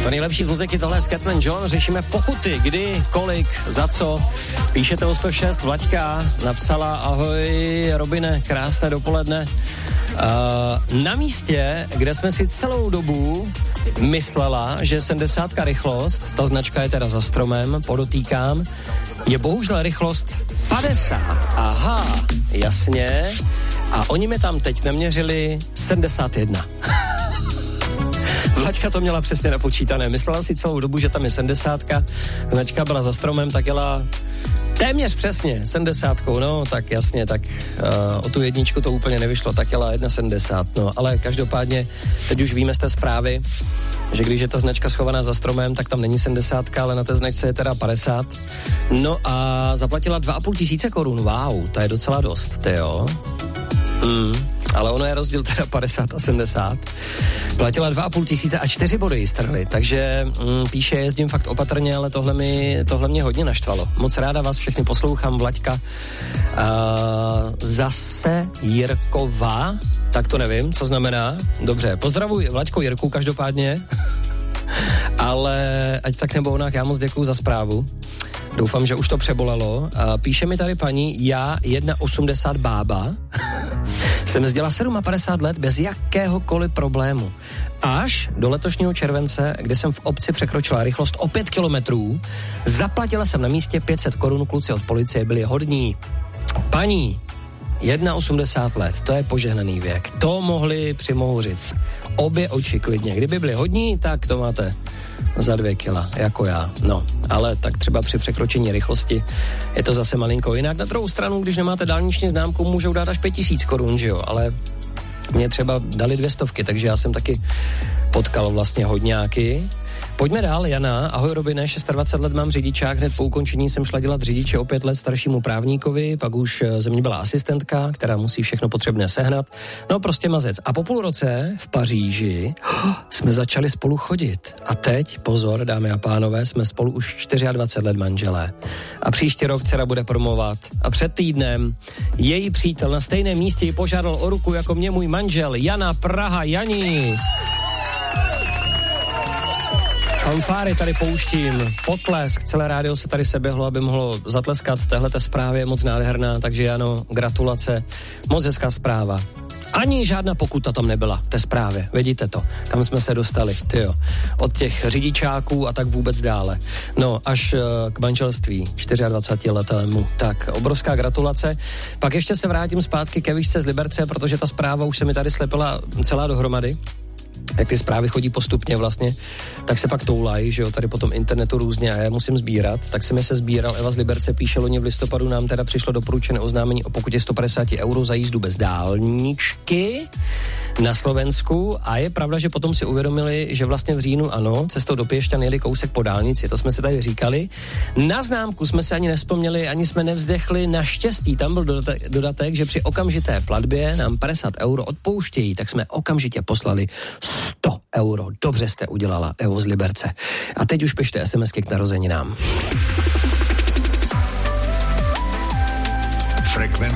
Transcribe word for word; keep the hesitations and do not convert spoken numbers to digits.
To nejlepší z muziky, tohle je Scatman John, řešíme pokuty, kdy, kolik, za co. Píšete o sto šest, Vlaďka napsala, ahoj Robine, krásné dopoledne. Uh, na místě, kde jsme si celou dobu myslela, že sedmdesátka rychlost, ta značka je teda za stromem, podotýkám, je bohužel rychlost padesát. Aha, jasně. A oni mi tam teď naměřili sedmdesát jedna. Vlaďka to měla přesně napočítané. Myslela si celou dobu, že tam je sedmdesátka, značka byla za stromem, tak jela téměř přesně sedmdesátkou, no tak jasně, tak uh, o tu jedničku to úplně nevyšlo, tak jela jedna sedmdesát, no ale každopádně teď už víme z té zprávy, že když je ta značka schovaná za stromem, tak tam není sedmdesátka, ale na té značce je teda padesát. No a zaplatila dva a půl tisíce korun, wow, to je docela dost, ty jo. Mm. Ale ono je rozdíl teda padesát a sedmdesát. Platila dva a půl tisíce a čtyři body jí strhly, takže mm, píše, jezdím fakt opatrně, ale tohle, mi, tohle mě hodně naštvalo. Moc ráda vás všechny poslouchám, Vlaďka. Uh, zase Jirková, tak to nevím, co znamená. Dobře, pozdravuj Vlaďko Jirku každopádně, ale ať tak nebo onak, já moc děkuju za zprávu. Doufám, že už to přebolelo. A píše mi tady paní, já jedna osmdesát bába, jsem jezdila padesát sedm let bez jakéhokoliv problému. Až do letošního července, kdy jsem v obci překročila rychlost o pět kilometrů, zaplatila jsem na místě pět set korun, kluci od policie byli hodní. Paní, osmdesát jedna let, to je požehnaný věk. To mohli přimouřit. Obě oči klidně. Kdyby byli hodní, tak to máte za dvě kila, jako já. No, ale tak třeba při překročení rychlosti je to zase malinko jinak. Na druhou stranu, když nemáte dálniční známku, můžou dát až pět tisíc korun, že jo, ale mě třeba dali dvě stovky, takže já jsem taky potkal vlastně hodňáky. Pojďme dál, Jana. Ahoj Robine, dvacet šest let mám řidičák, hned po ukončení jsem šla dělat řidiče o pět let staršímu právníkovi, pak už ze mě byla asistentka, která musí všechno potřebné sehnat. No prostě mazec. A po půl roce v Paříži oh, jsme začali spolu chodit. A teď, pozor, dámy a pánové, jsme spolu už dvacet čtyři let manželé. A příští rok dcera bude promovat. A před týdnem její přítel na stejném místě ji požádal o ruku jako mě můj manžel Jana Praha. Jani! Fanfáry tady pouštím, potlesk, celé rádio se tady seběhlo, aby mohlo zatleskat, téhleté zprávě je moc nádherná, takže ano, gratulace, moc hezká zpráva. Ani žádná pokuta tam nebyla, té zprávě, vidíte to, kam jsme se dostali, tyjo, od těch řidičáků a tak vůbec dále. No, až uh, k manželství dvacetičtyřletému, tak obrovská gratulace. Pak ještě se vrátím zpátky ke výšce z Liberce, protože ta zpráva už se mi tady slepila celá dohromady. Jak ty zprávy chodí postupně vlastně, tak se pak toulají, že jo, tady po tom internetu různě a já musím sbírat, tak jsem je se sbíral, Eva z Liberce píše, loni v listopadu nám teda přišlo doporučené oznámení o pokutě sto padesát euro za jízdu bez dálničky na Slovensku a je pravda, že potom si uvědomili, že vlastně v říjnu ano, cestou do Piešťan jeli kousek po dálnici, to jsme se tady říkali. Na známku jsme se ani nevzpomněli, ani jsme nevzdechli, naštěstí tam byl dodatek, dodatek, že při okamžité platbě nám padesát euro odpouštějí, tak jsme okamžitě poslali sto euro. Dobře jste udělala, Evo z Liberce. A teď už pište SMSky k narozeninám. Frekvence